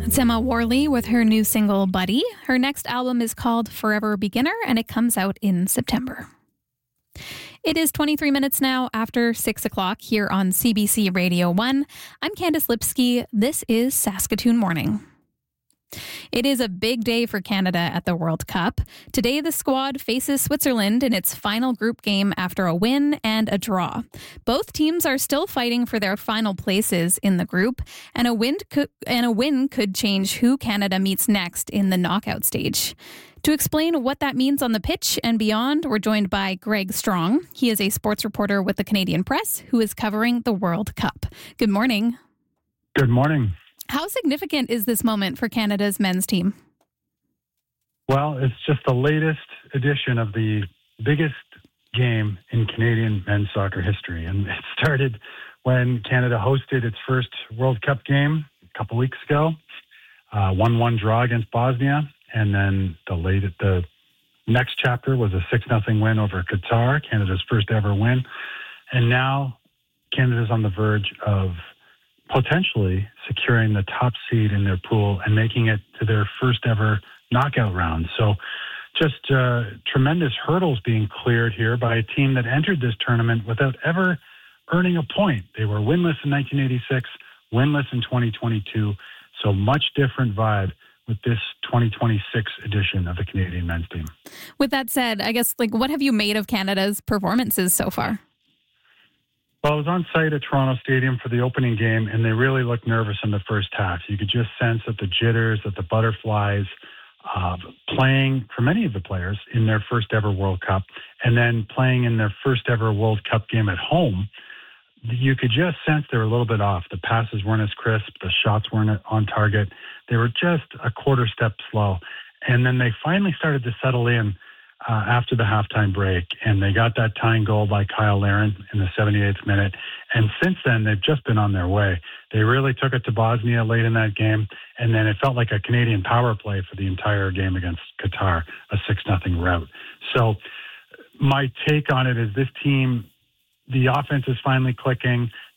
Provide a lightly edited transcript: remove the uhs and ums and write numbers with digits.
It's Emma Worley with her new single, Buddy. Her next album is called Forever Beginner, and it comes out in September. It is 23 minutes now after 6 o'clock here on CBC Radio 1. I'm Candice Lipsky. This is Saskatoon Morning. It is a big day for Canada at the World Cup. Today, the squad faces Switzerland in its final group game after a win and a draw. Both teams are still fighting for their final places in the group, and a win could change who Canada meets next in the knockout stage. To explain what that means on the pitch and beyond, we're joined by Greg Strong. He is a sports reporter with the Canadian Press who is covering the World Cup. Good morning. Good morning. How significant is this moment for Canada's men's team? Well, it's just the latest edition of the biggest game in Canadian men's soccer history. And it started when Canada hosted its first World Cup game a couple weeks ago, 1-1 draw against Bosnia. And then the next chapter was a 6-0 win over Qatar, Canada's first ever win. And now Canada's on the verge of potentially securing the top seed in their pool and making it to their first ever knockout round. So just tremendous hurdles being cleared here by a team that entered this tournament without ever earning a point. They were winless in 1986, winless in 2022. So much different vibe with this 2026 edition of the Canadian men's team. With that said, I guess, what have you made of Canada's performances so far? Well, I was on site at Toronto Stadium for the opening game, and they really looked nervous in the first half. You could just sense that the jitters, that the butterflies, playing for many of the players in their first ever World Cup, and then playing in their first ever World Cup game at home. You could just sense they were a little bit off. The passes weren't as crisp. The shots weren't on target. They were just a quarter step slow. And then they finally started to settle in after the halftime break, and they got that tying goal by Kyle Larin in the 78th minute. And since then, they've just been on their way. They really took it to Bosnia late in that game, and then it felt like a Canadian power play for the entire game against Qatar, a 6-0 rout. So my take on it is this team, the offense is finally clicking.